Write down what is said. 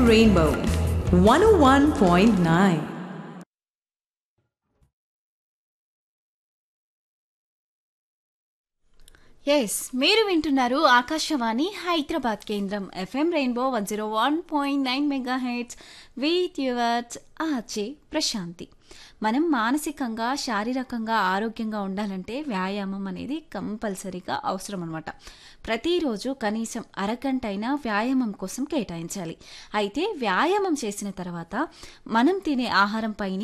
Rainbow 101.9. Yes మీరు వింటున్నారు ఆకాశవాణి హైదరాబాద్ కేంద్రం FM rainbow 101.9 mega heads with yours ఆచే Prashanti. మనం మానసికంగా శారీరకంగా ఆరోగ్యంగా ఉండాలంటే వ్యాయామం అనేది కంపల్సరీగా అవసరం అనమాట. ప్రతిరోజు కనీసం అరగంట అయినా వ్యాయామం కోసం కేటాయించాలి. అయితే వ్యాయామం చేసిన తర్వాత మనం తినే ఆహారం పైన